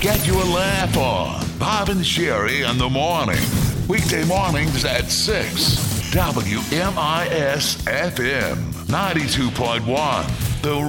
Get your laugh on. Bob and Sherry in the morning. Weekday mornings at 6. WMIS FM 92.1. The